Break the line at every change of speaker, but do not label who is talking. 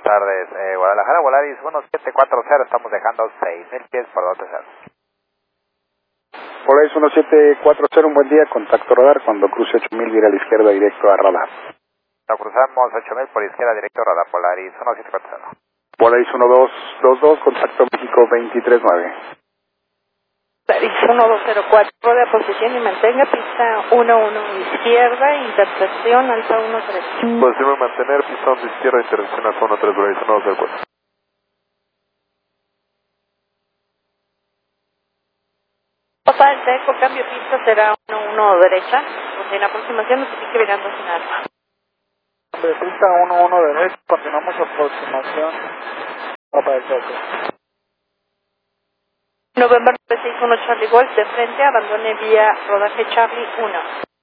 tardes. Guadalajara, Volaris 1740, estamos dejando 6,000 pies por 2 ceros.
Volaris 1740, un buen día, contacto radar, cuando cruce 8000 vira a la izquierda directo a radar.
Lo cruzamos 8000 por izquierda directo a radar, Volaris 1740.
Volaris 1222, contacto México 239.
Volaris 1204 de posición y mantenga pista 11 izquierda, intersección alfa 13.
Posición de mantener, pista 11 izquierda, intersección alfa 13, Volaris 1204.
Papa del Teco, cambio de pista será 11 derecha, en aproximación notifique llegando sin alfa.
De pista 11 derecha, continuamos aproximación, Papa del Teco.
November 961 Charlie Golf, de frente, abandone vía rodaje Charlie 1.